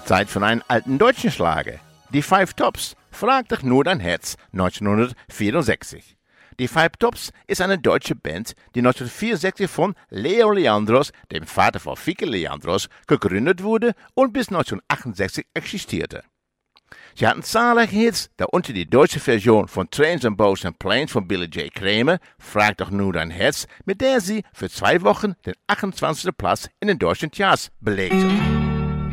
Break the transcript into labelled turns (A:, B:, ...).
A: Zeit für einen alten deutschen Schlager. Die Five Tops, Frag doch nur dein Herz, 1964. Die Five Tops ist eine deutsche Band, die 1964 von Leo Leandros, dem Vater von Fieke Leandros, gegründet wurde und bis 1968 existierte. Sie hatten zahlreiche Hits, darunter die deutsche Version von Trains and Boats and Planes von Billy J. Kramer, Frag doch nur dein Herz, mit der sie für 2 Wochen den 28. Platz in den deutschen Charts belegte.